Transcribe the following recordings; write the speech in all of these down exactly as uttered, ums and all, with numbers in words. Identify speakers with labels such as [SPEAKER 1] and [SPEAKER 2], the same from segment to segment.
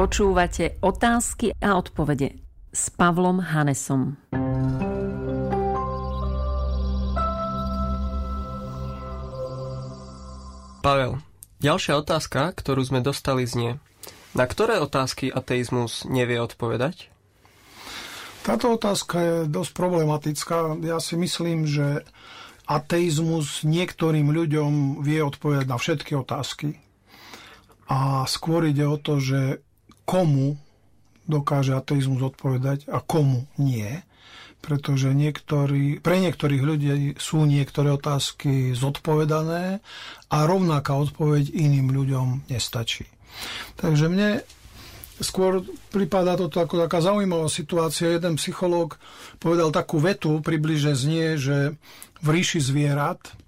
[SPEAKER 1] Počúvate Otázky a odpovede s Pavlom Hanesom.
[SPEAKER 2] Pavel, ďalšia otázka, ktorú sme dostali, znie: na ktoré otázky ateizmus nevie odpovedať?
[SPEAKER 3] Táto otázka je dosť problematická. Ja si myslím, že ateizmus niektorým ľuďom vie odpovedať na všetky otázky. A skôr ide o to, že komu dokáže ateizmus odpovedať a komu nie. Pretože niektorí, pre niektorých ľudí sú niektoré otázky zodpovedané a rovnaká odpoveď iným ľuďom nestačí. Takže mne skôr pripadá toto ako taká zaujímavá situácia. Jeden psychológ povedal takú vetu, približne znie, že v ríši zvierat e,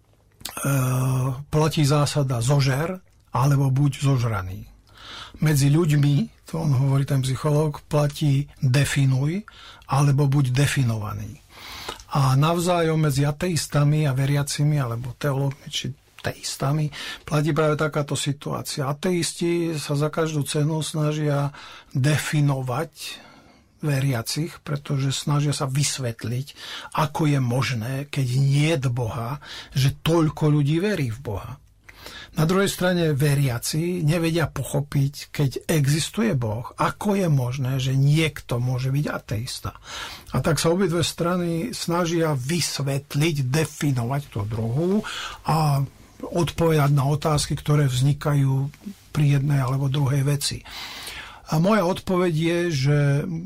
[SPEAKER 3] platí zásada zožer alebo buď zožraný. Medzi ľuďmi, to on hovorí ten psychológ, platí definuj alebo buď definovaný. A navzájom medzi ateistami a veriacimi alebo teológmi či teistami platí práve takáto situácia. Ateisti sa za každú cenu snažia definovať veriacich, pretože snažia sa vysvetliť, ako je možné, keď niet Boha, že toľko ľudí verí v Boha. Na druhej strane veriaci nevedia pochopiť, keď existuje Boh, ako je možné, že niekto môže byť ateista. A tak sa obidve strany snažia vysvetliť, definovať tú druhú a odpovedať na otázky, ktoré vznikajú pri jednej alebo druhej veci. A moja odpoveď je, že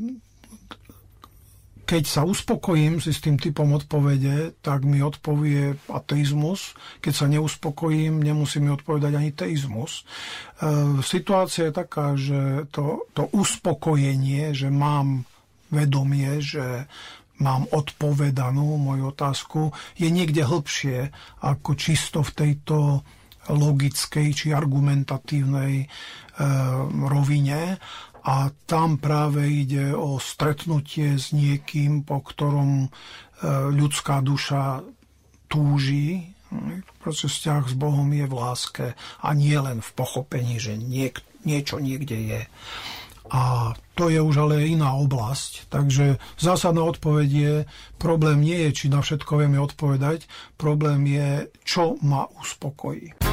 [SPEAKER 3] keď sa uspokojím si s tým typom odpovede, tak mi odpovie ateizmus. Keď sa neuspokojím, nemusí mi odpovedať ani teizmus. E, situácia je taká, že to, to uspokojenie, že mám vedomie, že mám odpovedanú moju otázku, je niekde hlbšie ako čisto v tejto logickej či argumentatívnej e, rovine. A tam práve ide o stretnutie s niekým, po ktorom ľudská duša túži. Pretože vzťah s Bohom je v láske a nie len v pochopení, že niek- niečo niekde je. A to je už ale iná oblasť. Takže zásadná odpoveď je, problém nie je, či na všetko vieme odpovedať, problém je, čo ma uspokojí.